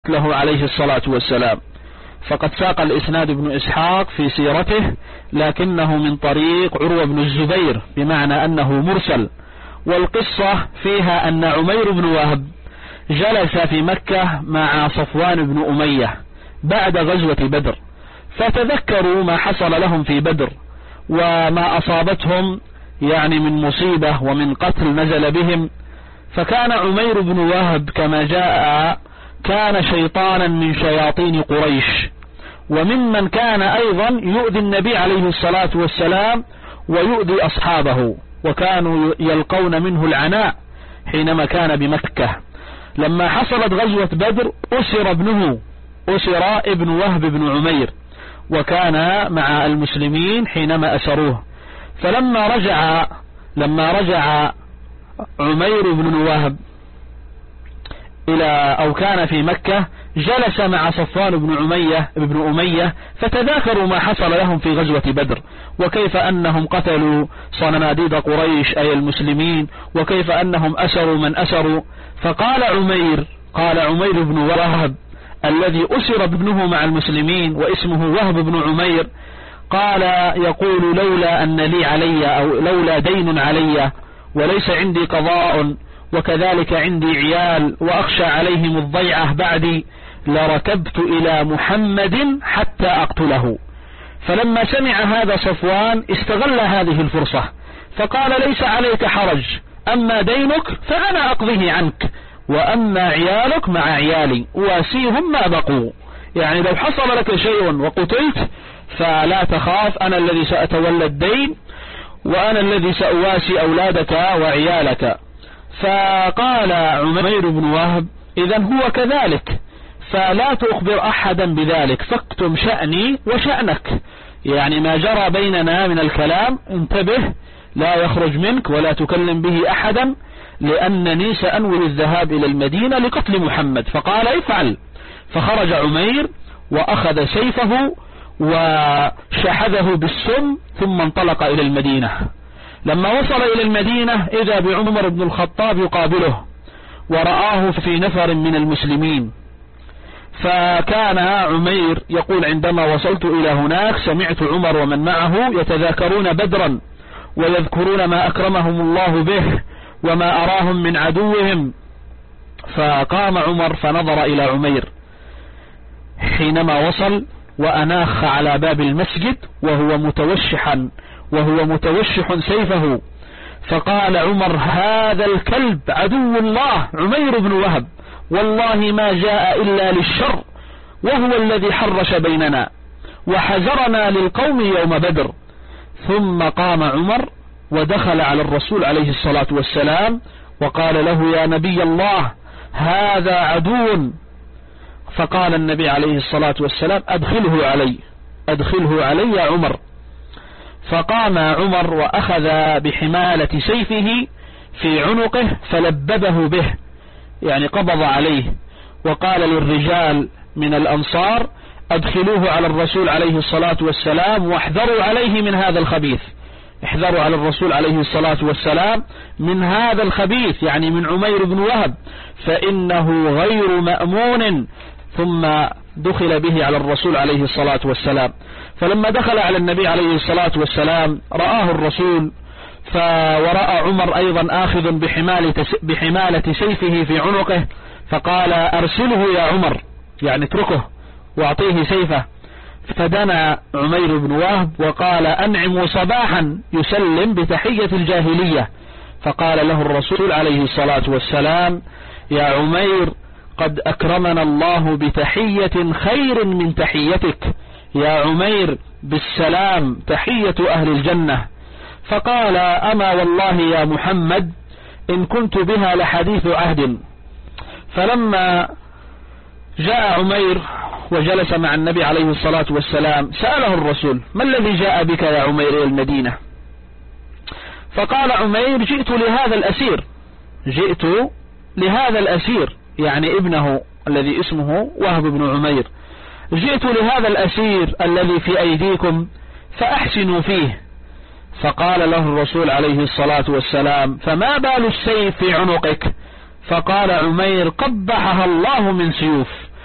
له عليه الصلاة والسلام. فقد ساق الإسناد ابن إسحاق في سيرته، لكنه من طريق عروة بن الزبير، بمعنى أنه مرسل. والقصة فيها أن عمير بن وهب جلس في مكة مع صفوان بن أمية بعد غزوة بدر، فتذكروا ما حصل لهم في بدر وما أصابتهم يعني من مصيبة ومن قتل نزل بهم. فكان عمير بن وهب كما جاء كان شيطانا من شياطين قريش، وممن كان أيضا يؤذي النبي عليه الصلاة والسلام ويؤذي أصحابه، وكانوا يلقون منه العناء حينما كان بمكة. لما حصلت غزوة بدر أسر ابن وهب بن عمير، وكان مع المسلمين حينما أسروه. فلما رجع عمير بن وهب كان في مكة، جلس مع صفوان بن أمية فتذاكروا ما حصل لهم في غزوة بدر، وكيف أنهم قتلوا صناديد قريش أي المسلمين، وكيف أنهم أسروا من أسروا. فقال عمير بن وهب الذي أسر ابنه مع المسلمين واسمه وهب بن عمير، قال يقول لولا أن لي علي أو لولا دين علي وليس عندي قضاء وكذلك عندي عيال وأخشى عليهم الضيعة بعدي لركبت إلى محمد حتى أقتله. فلما سمع هذا صفوان استغل هذه الفرصة فقال ليس عليك حرج، أما دينك فأنا أقضيه عنك، وأما عيالك مع عيالي واسيهم ما بقوا، يعني لو حصل لك شيء وقتلت فلا تخاف، أنا الذي سأتولى الدين وأنا الذي سأواسي أولادك وعيالك. فقال عمير بن وهب إذن هو كذلك، فلا تخبر أحدا بذلك، فاكتم شأني وشأنك، يعني ما جرى بيننا من الكلام انتبه لا يخرج منك ولا تكلم به أحدا، لأنني سأنوي الذهاب إلى المدينة لقتل محمد. فقال افعل. فخرج عمير وأخذ سيفه وشحذه بالسم ثم انطلق إلى المدينة. لما وصل إلى المدينة إذا بعمر بن الخطاب يقابله ورآه في نفر من المسلمين. فكان عمير يقول عندما وصلت إلى هناك سمعت عمر ومن معه يتذاكرون بدرا ويذكرون ما أكرمهم الله به وما أراهم من عدوهم. فقام عمر فنظر إلى عمير حينما وصل وأناخ على باب المسجد وهو متوشح سيفه، فقال عمر هذا الكلب عدو الله عمير بن وهب، والله ما جاء إلا للشر، وهو الذي حرش بيننا وحزرنا للقوم يوم بدر. ثم قام عمر ودخل على الرسول عليه الصلاة والسلام وقال له يا نبي الله هذا عدو. فقال النبي عليه الصلاة والسلام أدخله علي يا عمر. فقام عمر وأخذ بحمالة سيفه في عنقه فلببه به، يعني قبض عليه، وقال للرجال من الأنصار أدخلوه على الرسول عليه الصلاة والسلام واحذروا عليه من هذا الخبيث، احذروا على الرسول عليه الصلاة والسلام من هذا الخبيث، يعني من عمير بن وهب، فإنه غير مأمون. ثم دخل به على الرسول عليه الصلاة والسلام. فلما دخل على النبي عليه الصلاة والسلام رآه الرسول ورأى عمر أيضا آخذ بحمالة سيفه في عنقه، فقال أرسله يا عمر، يعني اتركه واعطيه سيفه. فدنا عمير بن وهب وقال أنعموا صباحا يسلم بتحية الجاهلية. فقال له الرسول عليه الصلاة والسلام يا عمير قد أكرمنا الله بتحية خير من تحيتك، يا عمير بالسلام تحية أهل الجنة. فقال أما والله يا محمد إن كنت بها لحديث عهد. فلما جاء عمير وجلس مع النبي عليه الصلاة والسلام سأله الرسول ما الذي جاء بك يا عمير إلى المدينة؟ فقال عمير جئت لهذا الأسير، يعني ابنه الذي اسمه وهب بن عمير، جئت لهذا الأسير الذي في أيديكم فأحسنوا فيه. فقال له الرسول عليه الصلاة والسلام فما بال السيف في عنقك؟ فقال عمير قبحها الله من سيوف،